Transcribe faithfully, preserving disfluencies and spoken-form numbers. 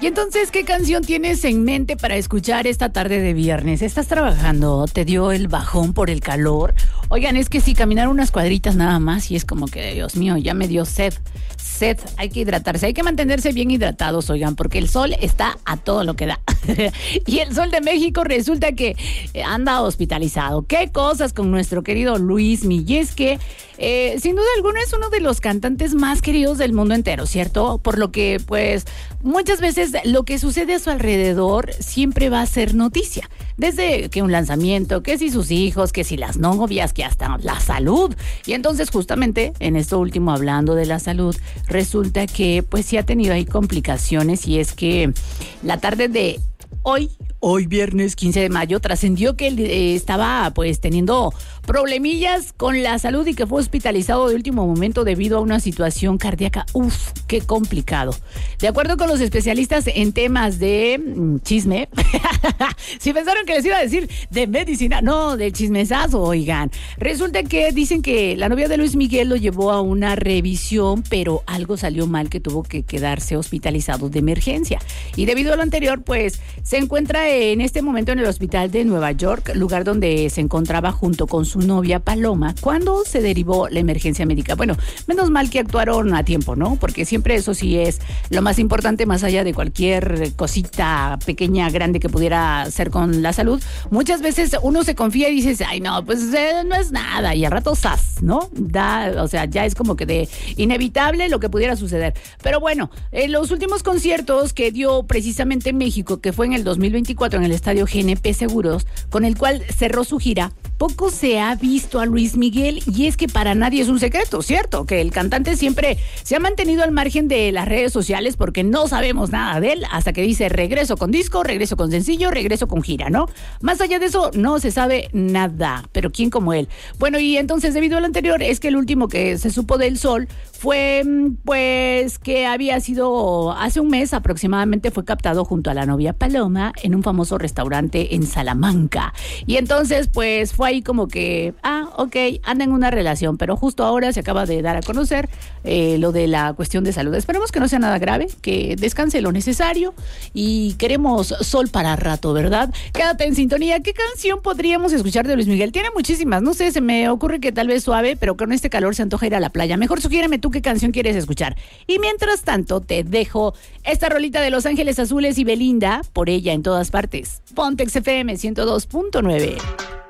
Y entonces, ¿qué canción tienes en mente para escuchar esta tarde de viernes? ¿Estás trabajando? ¿Te dio el bajón por el calor? Oigan, es que si caminar unas cuadritas nada más y es como que, Dios mío, ya me dio sed. Sed, hay que hidratarse, hay que mantenerse bien hidratados, oigan, porque el sol está a todo lo que da. Y el Sol de México resulta que anda hospitalizado. ¿Qué cosas con nuestro querido Luis Miguel? Que eh, sin duda alguna es uno de los cantantes más queridos del mundo entero, ¿cierto? Por lo que, pues, muchas veces lo que sucede a su alrededor siempre va a ser noticia. Desde que un lanzamiento, que si sus hijos, que si las novias, que hasta la salud. Y entonces, justamente, en esto último, hablando de la salud, resulta que, pues, sí ha tenido ahí complicaciones, y es que la tarde de hoy, hoy viernes quince de mayo, trascendió que él eh, estaba pues teniendo problemillas con la salud y que fue hospitalizado de último momento debido a una situación cardíaca. Uf, qué complicado. De acuerdo con los especialistas en temas de mm, chisme, si pensaron que les iba a decir de medicina, no, de chismesazo, oigan. Resulta que dicen que la novia de Luis Miguel lo llevó a una revisión, pero algo salió mal que tuvo que quedarse hospitalizado de emergencia. Y debido a lo anterior, pues se encuentra en este momento en el hospital de Nueva York, lugar donde se encontraba junto con su novia Paloma cuando se derivó la emergencia médica. Bueno, menos mal que actuaron a tiempo, ¿no? Porque siempre eso sí es lo más importante, más allá de cualquier cosita pequeña, grande que pudiera ser con la salud. Muchas veces uno se confía y dices, ay no, pues eh, no es nada, y al rato ¡zas!, ¿no? Da, o sea, ya es como que de inevitable lo que pudiera suceder. Pero bueno, en los últimos conciertos que dio precisamente en México, que fue en el dos mil veinticuatro en el estadio G N P Seguros, con el cual cerró su gira, poco se ha visto a Luis Miguel, y es que para nadie es un secreto, ¿cierto? Que el cantante siempre se ha mantenido al margen de las redes sociales porque no sabemos nada de él hasta que dice regreso con disco, regreso con sencillo, regreso con gira, ¿no? Más allá de eso no se sabe nada, pero ¿quién como él? Bueno, y entonces debido a lo anterior es que el último que se supo del Sol fue pues que había sido hace un mes aproximadamente, fue captado junto a la novia Paloma en un famoso restaurante en Salamanca. Y entonces pues fue ahí como que, ah, ok, anda en una relación, pero justo ahora se acaba de dar a conocer eh, lo de la cuestión de salud. Esperemos que no sea nada grave, que descanse lo necesario, y queremos sol para rato, ¿verdad? Quédate en sintonía. ¿Qué canción podríamos escuchar de Luis Miguel? Tiene muchísimas, no sé, se me ocurre que tal vez suave, pero con este calor se antoja ir a la playa. Mejor sugiéreme tú qué canción quieres escuchar. Y mientras tanto te dejo esta rolita de Los Ángeles Azules y Belinda, Por ella en todas partes. Pontex F M ciento dos punto nueve.